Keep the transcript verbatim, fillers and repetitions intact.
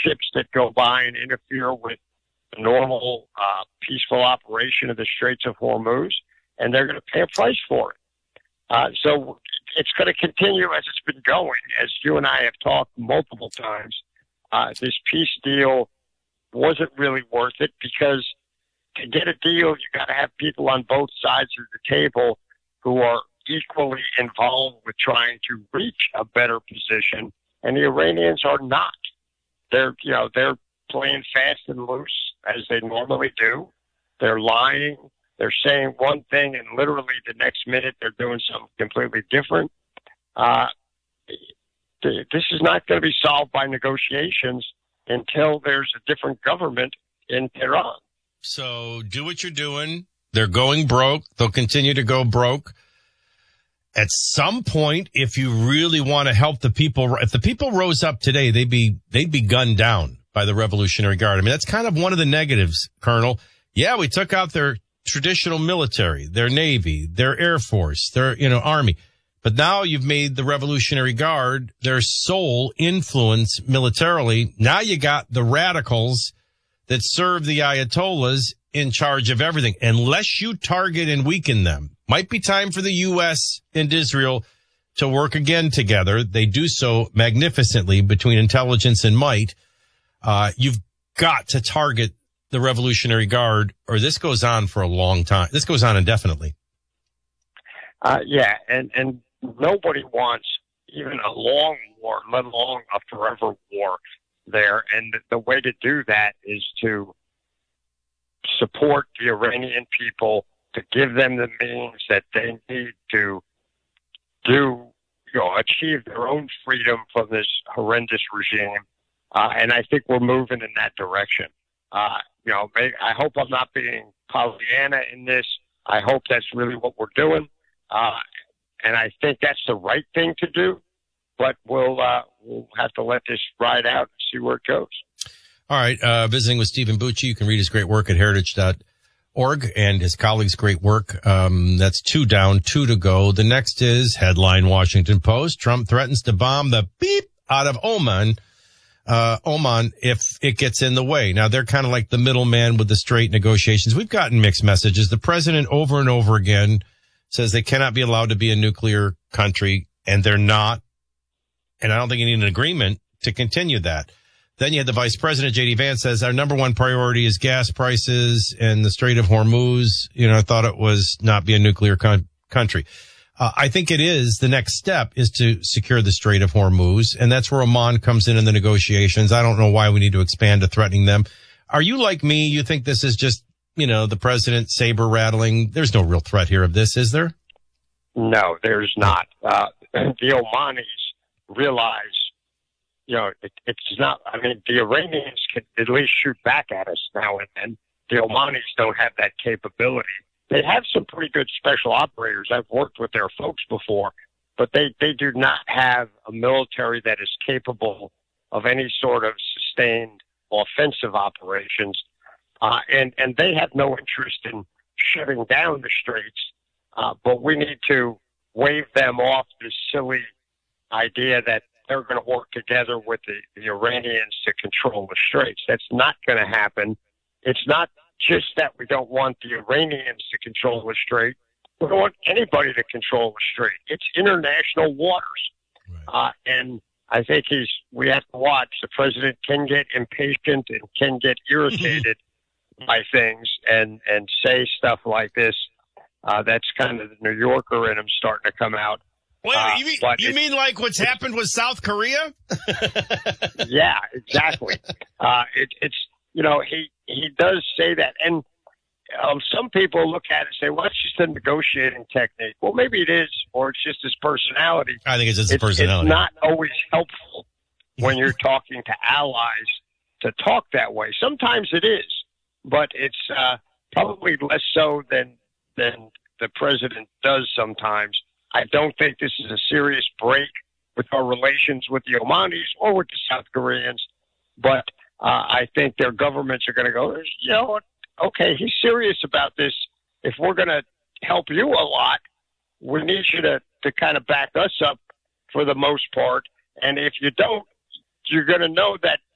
ships that go by and interfere with the normal uh, peaceful operation of the Straits of Hormuz, and they're going to pay a price for it. Uh, so it's going to continue as it's been going, as you and I have talked multiple times. Uh, this peace deal wasn't really worth it because to get a deal, you got to have people on both sides of the table who are equally involved with trying to reach a better position, and the Iranians are not. They're, you know, they're playing fast and loose as they normally do. They're lying. They're saying one thing, and literally the next minute they're doing something completely different. Uh, this is not going to be solved by negotiations until there's a different government in Tehran. So do what you're doing. They're going broke. They'll continue to go broke. At some point, if you really want to help the people, if the people rose up today, they'd be, they'd be gunned down by the Revolutionary Guard. I mean, that's kind of one of the negatives, Colonel. Yeah, we took out their traditional military, their Navy, their Air Force, their, you know, Army. But now you've made the Revolutionary Guard their sole influence militarily. Now you got the radicals that serve the Ayatollahs in charge of everything. Unless you target and weaken them, might be time for the U S and Israel to work again together. They do so magnificently between intelligence and might. Uh, you've got to target the Revolutionary Guard, or this goes on for a long time. This goes on indefinitely. Uh, yeah, and, and nobody wants even a long war, let alone a forever war there. And the way to do that is to support the Iranian people, to give them the means that they need to do, you know, achieve their own freedom from this horrendous regime. Uh, and I think we're moving in that direction. Uh, you know, I hope I'm not being Pollyanna in this. I hope that's really what we're doing. Uh, and I think that's the right thing to do. But we'll, uh, we'll have to let this ride out and see where it goes. All right. Uh, visiting with Stephen Bucci. You can read his great work at heritage dot org and his colleagues' great work. Um, that's two down, two to go. The next is headline Washington Post. Trump threatens to bomb the beep out of Oman. Uh, Oman, if it gets in the way. Now, they're kind of like the middleman with the straight negotiations. We've gotten mixed messages. The president over and over again says they cannot be allowed to be a nuclear country, and they're not. And I don't think you need an agreement to continue that. Then you had the vice president, J D Vance, says our number one priority is gas prices and the Strait of Hormuz. You know, I thought it was not be a nuclear con- country. Uh, I think it is. The next step is to secure the Strait of Hormuz, and that's where Oman comes in in the negotiations. I don't know why we need to expand to threatening them. Are you like me? You think this is just, you know, the president saber rattling? There's no real threat here of this, is there? No, there's not. Uh, the Omanis realize, you know, it, it's not, I mean, the Iranians can at least shoot back at us now and then. The Omanis don't have that capability. They have some pretty good special operators. I've worked with their folks before, but they, they do not have a military that is capable of any sort of sustained offensive operations. Uh, and, and they have no interest in shutting down the straits. Uh, but we need to wave them off this silly idea that they're going to work together with the, the Iranians to control the straits. That's not going to happen. It's not just that we don't want the Iranians to control the strait. We don't want anybody to control the strait. It's international waters. Right. Uh, and I think he's, we have to watch. The president can get impatient and can get irritated by things and, and say stuff like this. Uh, that's kind of the New Yorker in him starting to come out. Wait, uh, you mean, you mean like what's happened with South Korea? Yeah, exactly. Uh, it, it's, you know, he, he does say that. And um, some people look at it and say, well, it's just a negotiating technique. Well, maybe it is, or it's just his personality. I think it's just his personality. It's not always helpful when you're talking to allies to talk that way. Sometimes it is, but it's uh, probably less so than than the president does sometimes. I don't think this is a serious break with our relations with the Omanis or with the South Koreans, but uh, I think their governments are going to go, you know what, okay, he's serious about this. If we're going to help you a lot, we need you to, to kind of back us up for the most part. And if you don't, you're going to know that